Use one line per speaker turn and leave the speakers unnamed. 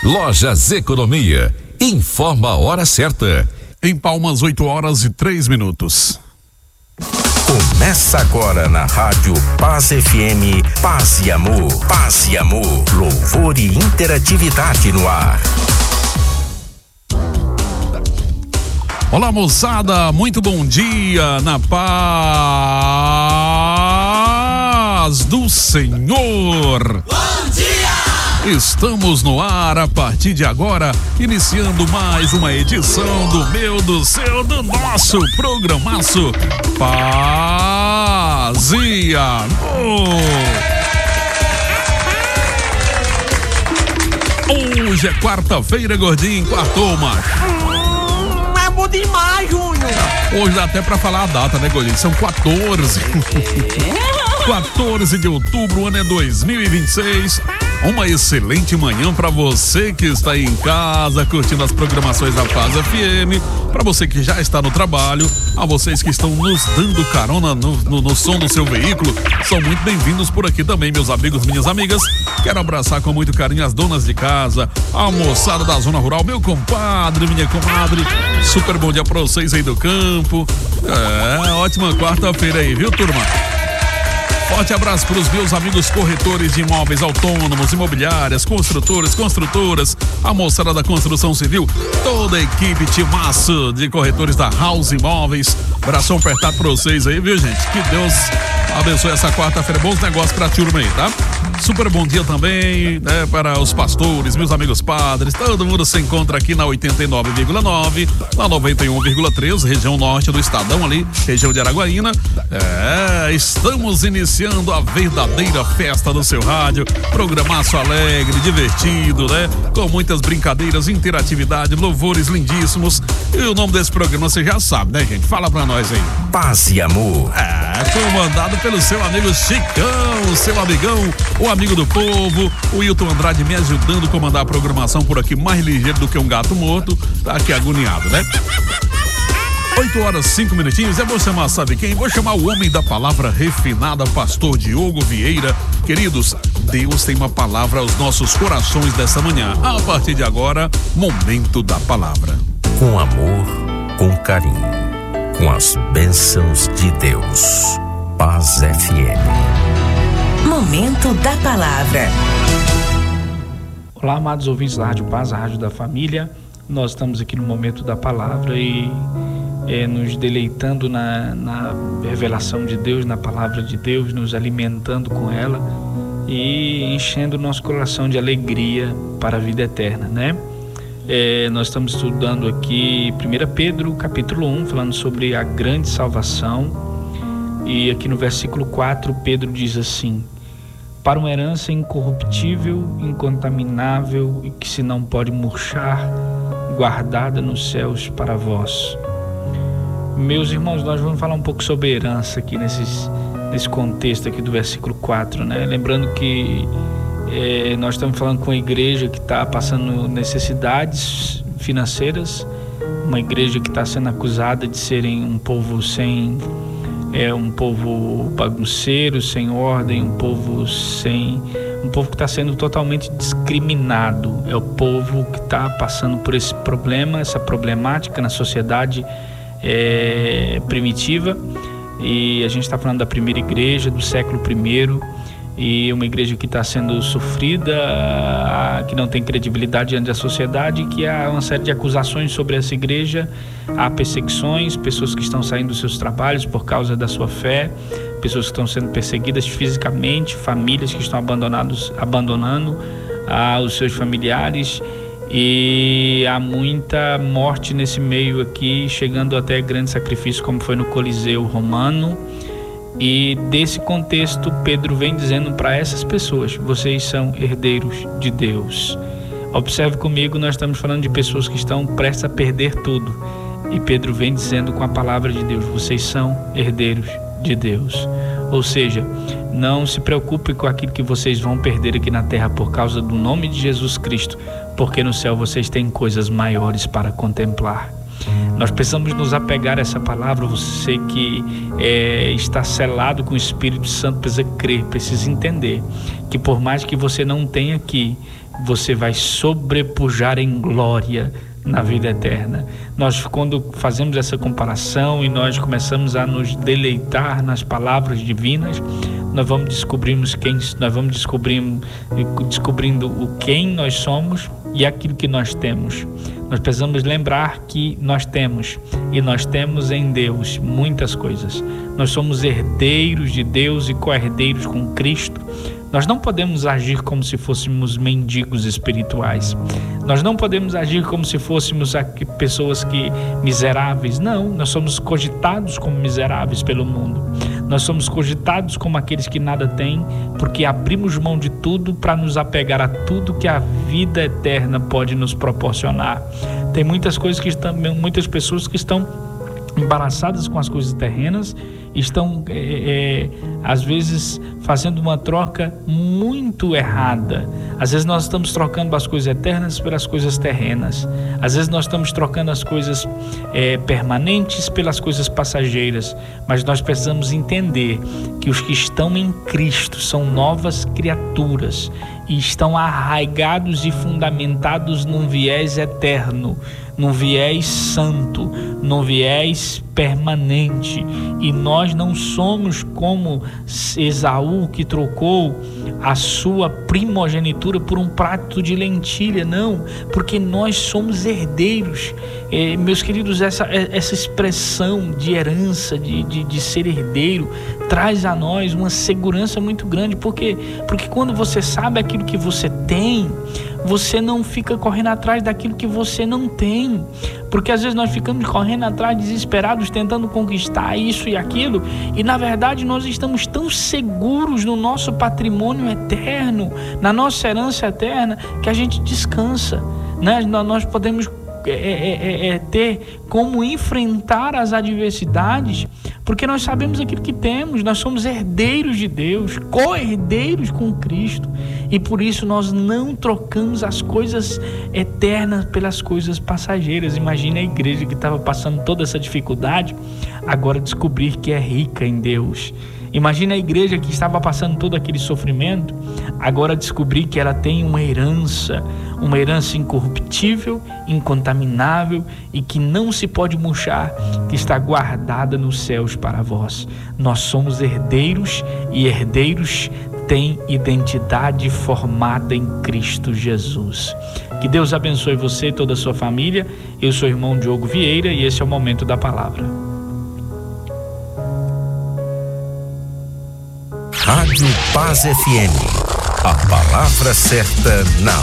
Lojas Economia. Informa a hora certa.
Em Palmas, 8h03.
Começa agora na Rádio Paz FM, Paz e Amor. Paz e Amor, louvor e interatividade no ar.
Olá, moçada, muito bom dia, na paz do Senhor.
Bom dia!
Estamos no ar a partir de agora, iniciando mais uma edição do meu, do seu, do nosso programaço Paz e Amor. Hoje é quarta-feira, gordinho, quartou, macho.
É bom demais, Júnior.
Hoje dá até pra falar a data, né, gordinho? São 14 de outubro, o ano é 2026. Uma excelente manhã para você que está aí em casa, curtindo as programações da Paz FM, para você que já está no trabalho, a vocês que estão nos dando carona no som do seu veículo, são muito bem-vindos por aqui também, meus amigos, minhas amigas. Quero abraçar com muito carinho as donas de casa, a moçada da zona rural, meu compadre, minha comadre, super bom dia para vocês aí do campo. Ótima quarta-feira aí, viu, turma? Forte abraço para os meus amigos corretores de imóveis autônomos, imobiliárias, construtoras, a moçada da construção civil, toda a equipe timaço de corretores da House Imóveis. Abração apertado para vocês aí, viu, gente? Que Deus abençoe essa quarta-feira. Bons negócios pra turma aí, tá? Super bom dia também, né, para os pastores, meus amigos padres. Todo mundo se encontra aqui na 89,9, na 91,3, região norte do estadão ali, região de Araguaína. Estamos iniciando a verdadeira festa do seu rádio. Programaço alegre, divertido, né? Com muitas brincadeiras, interatividade, louvores lindíssimos. E o nome desse programa você já sabe, né, gente? Fala pra nós aí.
Paz e Amor.
Comandado pelo seu amigo Chicão, seu amigão, o amigo do povo, o Wilton Andrade me ajudando a comandar a programação por aqui, mais ligeiro do que um gato morto, tá aqui agoniado, né? 8h05. Eu vou chamar, sabe quem? Vou chamar o homem da palavra refinada, pastor Diogo Vieira. Queridos, Deus tem uma palavra aos nossos corações dessa manhã. A partir de agora, momento da palavra.
Com amor, com carinho, com as bênçãos de Deus. Paz FM.
Momento da palavra.
Olá, amados ouvintes da Rádio Paz, a Rádio da Família. Nós estamos aqui no Momento da Palavra e nos deleitando na revelação de Deus, na palavra de Deus, nos alimentando com ela e enchendo o nosso coração de alegria para a vida eterna, né? Nós estamos estudando aqui 1 Pedro, capítulo 1, falando sobre a grande salvação. E aqui no versículo 4, Pedro diz assim: para uma herança incorruptível, incontaminável e que se não pode murchar, guardada nos céus para vós. Meus irmãos, nós vamos falar um pouco sobre herança aqui nesse contexto aqui do versículo 4, né? Lembrando que nós estamos falando com uma igreja que está passando necessidades financeiras, uma igreja que está sendo acusada de serem um povo um povo bagunceiro, sem ordem, um povo que está sendo totalmente discriminado. É o povo que está passando por esse problema, essa problemática na sociedade primitiva. E a gente está falando da primeira igreja do século I, e uma igreja que está sendo sofrida, que não tem credibilidade diante da sociedade, que há uma série de acusações sobre essa igreja, há perseguições, pessoas que estão saindo dos seus trabalhos por causa da sua fé, pessoas que estão sendo perseguidas fisicamente, famílias que estão abandonando os seus familiares, e há muita morte nesse meio aqui, chegando até grande sacrifício, como foi no Coliseu Romano. E desse contexto, Pedro vem dizendo para essas pessoas: vocês são herdeiros de Deus. Observe comigo, nós estamos falando de pessoas que estão prestes a perder tudo, e Pedro vem dizendo com a palavra de Deus: vocês são herdeiros de Deus. Ou seja, não se preocupe com aquilo que vocês vão perder aqui na terra por causa do nome de Jesus Cristo, porque no céu vocês têm coisas maiores para contemplar. Nós precisamos nos apegar a essa palavra. Você que está selado com o Espírito Santo precisa crer, precisa entender que por mais que você não tenha aqui, você vai sobrepujar em glória na vida eterna. Nós, quando fazemos essa comparação e nós começamos a nos deleitar nas palavras divinas, nós vamos descobrindo o quem nós somos e aquilo que nós temos. Nós precisamos lembrar que nós temos em Deus muitas coisas. Nós somos herdeiros de Deus e co-herdeiros com Cristo. Nós não podemos agir como se fôssemos mendigos espirituais. Nós não podemos agir como se fôssemos pessoas miseráveis. Não, nós somos cogitados como miseráveis pelo mundo. Nós somos cogitados como aqueles que nada têm, porque abrimos mão de tudo para nos apegar a tudo que a vida eterna pode nos proporcionar. Tem muitas pessoas que estão embaraçadas com as coisas terrenas, estão às vezes fazendo uma troca muito errada. Às vezes nós estamos trocando as coisas eternas pelas coisas terrenas. Às vezes nós estamos trocando as coisas permanentes pelas coisas passageiras. Mas nós precisamos entender que os que estão em Cristo são novas criaturas e estão arraigados e fundamentados num viés eterno, num viés santo, num viés permanente. E nós não somos como Esaú, que trocou a sua primogenitura por um prato de lentilha. Não, porque nós somos herdeiros. Meus queridos, essa expressão de herança, de ser herdeiro, traz a nós uma segurança muito grande. Porque quando você sabe aquilo que você tem, você não fica correndo atrás daquilo que você não tem. Porque às vezes nós ficamos correndo atrás desesperados, tentando conquistar isso e aquilo, e na verdade nós estamos tão seguros no nosso patrimônio eterno, na nossa herança eterna, que a gente descansa, né? Nós podemos ter como enfrentar as adversidades, porque nós sabemos aquilo que temos. Nós somos herdeiros de Deus, co-herdeiros com Cristo, e por isso nós não trocamos as coisas eternas pelas coisas passageiras. Imagina a igreja que estava passando toda essa dificuldade, agora descobrir que é rica em Deus. Imagina a igreja que estava passando todo aquele sofrimento, agora descobrir que ela tem uma herança incorruptível, incontaminável e que não se pode murchar, que está guardada nos céus para vós. Nós somos herdeiros, e herdeiros têm identidade formada em Cristo Jesus. Que Deus abençoe você e toda a sua família. Eu sou o irmão Diogo Vieira e esse é o Momento da Palavra.
Rádio Paz FM. A palavra certa na